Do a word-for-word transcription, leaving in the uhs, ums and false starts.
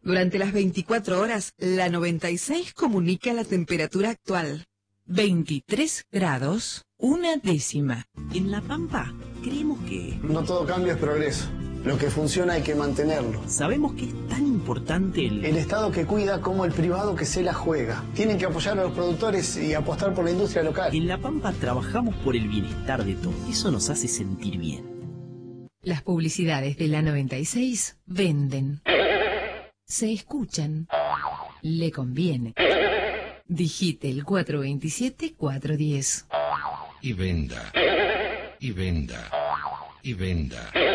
Durante las veinticuatro horas, la noventa y seis comunica la temperatura actual. veintitrés grados, una décima. En La Pampa, creemos que... No todo cambio es progreso. Lo que funciona hay que mantenerlo. Sabemos que es tan importante el... El Estado que cuida como el privado que se la juega. Tienen que apoyar a los productores y apostar por la industria local. En La Pampa trabajamos por el bienestar de todos. Eso nos hace sentir bien. Las publicidades de la noventa y seis venden. Se escuchan. Le conviene. Digite el cuatro veintisiete cuatro diez. Y venda. Y venda. Y venda.